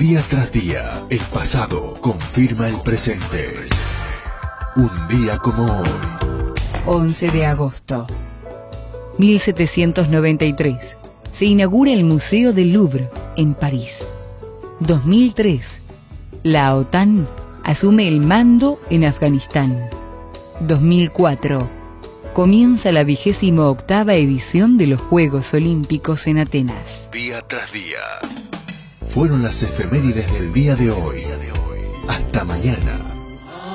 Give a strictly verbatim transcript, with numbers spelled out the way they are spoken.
Día tras día, el pasado confirma el presente. Un día como hoy. once de agosto. mil setecientos noventa y tres. Se inaugura el Museo del Louvre, en París. dos mil tres. La OTAN asume el mando en Afganistán. dos mil cuatro. Comienza la vigésima octava edición de los Juegos Olímpicos en Atenas. Día tras día. Fueron las efemérides del día de hoy. Hasta mañana.